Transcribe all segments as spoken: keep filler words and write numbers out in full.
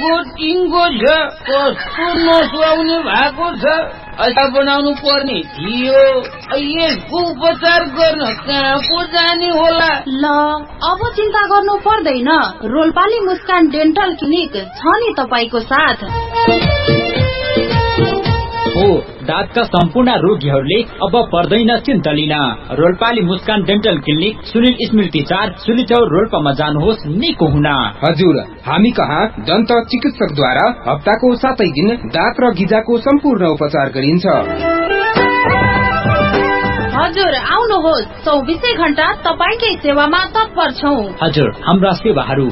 टाउको टिङ्गो छ, कस्तो नसुहाउने भएको छ। अचार बनाउनु पर्ने थियो, यसको उपचार गर्न कहाँ पो जाने होला? ल अब चिन्ता गर्नु पर्दैन, रोल्पाली मुस्कान डेन्टल क्लिनिक छ नि तपाईको साथ। हो दाँतका सम्पूर्ण रोगीहरूले अब पर्दैन चिन्ता लिन। रोल्पाली मुस्कान डेन्टल क्लिनिक सुनिल स्मृति चार सुलिचौर रोल्पामा जानुहोस् निको हुन। हजुर, हामी कहाँ दन्त चिकित्सकद्वारा हप्ताको सातै दिन दाँत र गिजाको सम्पूर्ण उपचार गरिन्छ। हजुर आउनुहोस्, चौबिसै घण्टा तपाईकै सेवामा तत्पर छौं। हजुर, हाम्रा सेवाहरू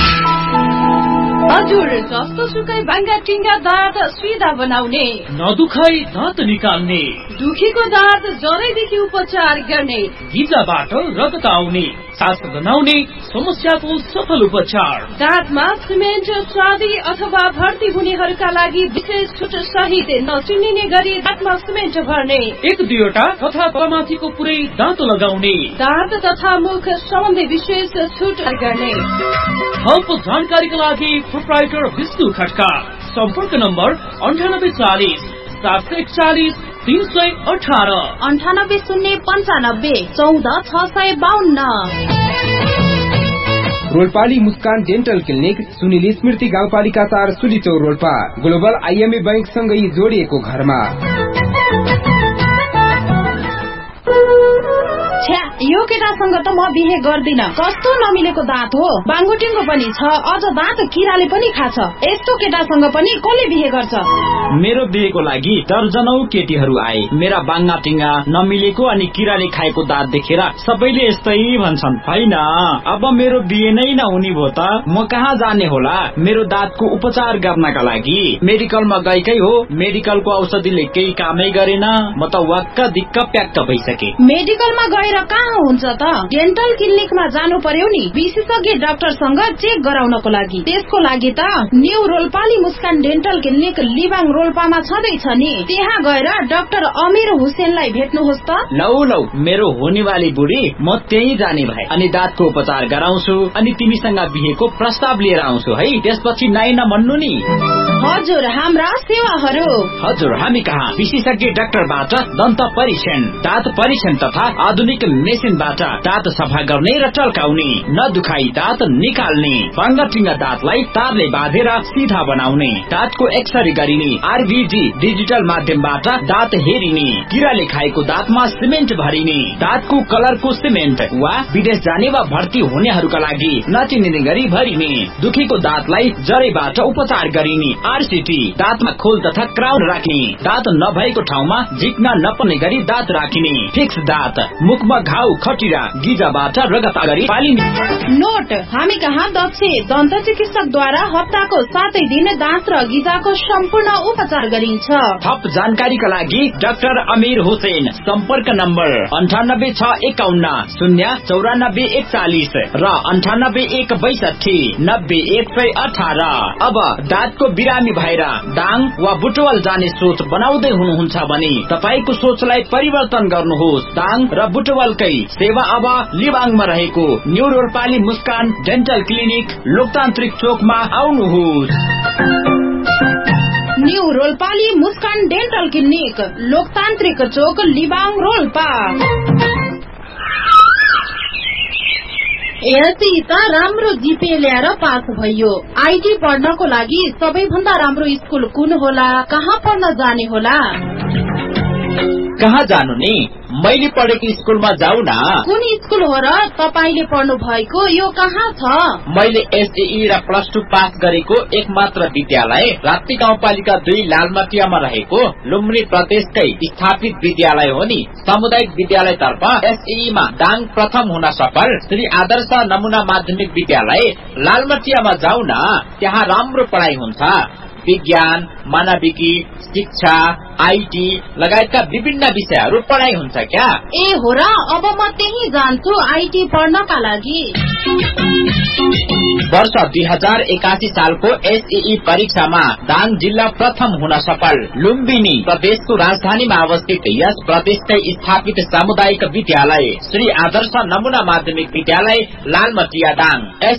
हजुर जस्तो सुकै भाङ्गा टिङ्गा दाँत सिधा बनाउने, नदुखाई दाँत निकाल्ने, दुखीको दाँत जरैदेखि उपचार गर्ने, गिजाबाट रगत आउने, सास बनाउने समस्याको सफल उपचार, दाँतमा सिमेन्ट स्वादी अथवा भर्ती हुनेहरूका लागि विशेष छुट सहित नचिनिने गरी दाँतमा सिमेन्ट भर्ने, एक दुईवटा तथा तलमाथिको पुरै दाँत लगाउने, दाँत तथा मुख सम्बन्धी विशेष छुट गर्ने। थप जानकारीका लागि प्रोप्राइटर विष्णु खड्का, सम्पर्क नम्बर अन्ठानब्बे चालिस सात सय एकचालिस तीन सय अठार, अन्ठानब्बे शून्य पन्चानब्बे चौध छ सय बाहन्न। रोल्पाली मुस्कान डेन्टल क्लिनिक सुनिल स्मृति गाउँपालिका चार सुलिचौर रोल्पा, ग्लोबल आइएमए बैंक सँगै जोडिएको घरमा। यो केटासँग त म बिहे गर्दिन, कस्तो नमिलेको दाँत हो, बाङ्गुटिङ्गो पनि छ, अझ दाँत किराले पनि खाछ। यस्तो केटासँग पनि कसले बिहे गर्छ? मेरो बिहेको लागि दर्जनौ केटीहरू आए। मेरा बाङ्गा टिङ्गा नमिलेको अनि किराले खाएको दाँत देखेर सबैले यस्तै भन्छन्। होइन, अब मेरो बिहे नै नहुने भो त म कहाँ जाने होला मेरो दाँतको उपचार गर्नका लागि? मेडिकलमा गएकै हो, मेडिकलको औषधिले केही कामै गरेन, म त वाक्क दिक्क प्याक्क भइसके। मेडिकलमा गएर कहाँ हुन्छ त? डेन्टल क्लिनिकमा जानु पर्यो नि, विशेषज्ञ डाक्टरसँग चेक गराउनको लागि। त्यसको लागि त न्यू रोल्पाली मुस्कान डेन्टल क्लिनिक लिबाङ रोल्पामा छँदैछ नि, त्यहाँ गएर डाक्टर अमीर हुसेनलाई भेट्नुहोस् त। लौ लौ मेरो हुनेवाली बुढी, म त्यही जाने भए अनि दाँतको उपचार गराउँछु अनि तिमीसँग बिहेको प्रस्ताव लिएर आउँछु है, त्यसपछि नाइ नभन्नु नि। हजुर, हाम्रा सेवाहरू हजुर हामी कहाँ विशेषज्ञ डाक्टरबाट दन्त परीक्षण, दाँत परीक्षण तथा आधुनिक मेसिनबाट दाँत सफा गर्ने र टल्काउने, नदुखाई दाँत निकाल्ने, बाङ्गा टिङ्गा दाँतलाई तारले बाँधेर सिधा बनाउने, दाँतको एक्सरे गरिने, आरबीजी डिजिटल माध्यमबाट दाँत हेरिने, किराले खाएको दाँतमा सिमेन्ट भरिने, दाँतको कलरको सिमेन्ट वा विदेश जाने वा भर्ती हुनेहरूका लागि नचिनिने गरी भरिने, दुखेको दाँतलाई जरैबाट उपचार गरिने, आरसीटी दाँतमा खोल तथा क्राउन राख्ने, दाँत नभएको ठाउँमा झिक्न नपर्ने गरी दाँत राखिने, फिक्स दाँत, मुखमा घाउ खटिरा गिजाबाट रगत गरी पालिने। नोट, हामी कहाँ दक्ष दन्त चिकित्सकद्वारा हप्ताको सातै दिन दाँत र गिजाको सम्पूर्ण उपचार गरिन्छ। थप जानकारीका लागि डाक्टर अमीर हुसेन, सम्पर्क नम्बर अन्ठानब्बे छ एकाउन्न शून्य चौरानब्बे एकचालिस र अन्ठानब्बे एक बैसठी नब्बे एक सय अठार। अब दाँतको बिरामी भएर दाङ वा बुटवल जाने सोच बनाउँदै हुनुहुन्छ भने तपाईको सोचलाई परिवर्तन गर्नुहोस्। दाङ र बुटवलकै सेवा अब लिबाङमा रहेको न्यू रोल्पाली मुस्कान डेन्टल क्लिनिक लोकतान्त्रिक चोकमा आउनुहोस्। न्यू रोल्पाली मुस्कान डेन्टल क्लिनिक लोकतान्त्रिक चोक लिबाङ रोल्पा। एलसी त राम्रो जीपे ल्याएर पास भयो। आईटी पढ्नको लागि सबैभन्दा राम्रो स्कुल कुन होला? कहाँ पढ्न जाने होला? कहाँ जानु नि? मैले पढेको स्कुलमा जाऊ न। कुन स्कुल हो र तपाईले पढ्नु भएको? यो कहाँ छ? मैले एसएई र प्लस टू पास गरेको एकमात्र विद्यालय राप्ती गाउँपालिका दुई लालमटियामा रहेको लुम्बिनी प्रदेशकै स्थापित विद्यालय हो नि। सामुदायिक विद्यालय तर्फ एसएईमा दाङ प्रथम हुन सफल श्री आदर्श नमुना माध्यमिक विद्यालय लालमटियामा जाऊ न। त्यहाँ राम्रो पढाइ हुन्छ। विज्ञान, मानविकी, शिक्षा, आईटी लगायतका विभिन्न विषयहरू पढाइ हुन्छ क्या। ए हो र, अब म त्यही जान्छु आईटी पढ्नका लागि। वर्ष दुई हजार एकासी सालको एसएई परीक्षामा दाङ जिल्ला प्रथम हुन सफल। लुम्बिनी प्रदेशको राजधानीमा अवस्थित यस प्रदेशकै स्थापित सामुदायिक विद्यालय श्री आदर्श नमुना माध्यमिक विद्यालय लालमटिया दाङ